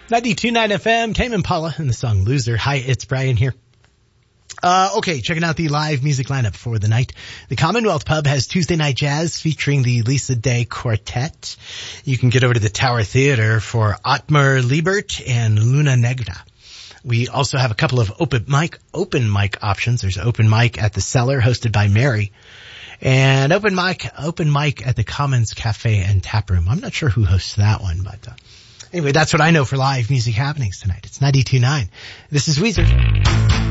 92.9 FM, Tame Impala and the song Loser. Hi, it's Brian here. Okay, checking out the live music lineup for the night. The Commonwealth Pub has Tuesday Night Jazz featuring the Lisa Day Quartet. You can get over to the Tower Theater for Otmar Liebert and Luna Negra. We also have a couple of open mic options. There's open mic at the Cellar hosted by Mary, and open mic at the Commons Cafe and Tap Room. I'm not sure who hosts that one, but anyway, that's what I know for live music happenings tonight. It's 92.9. This is Weezer.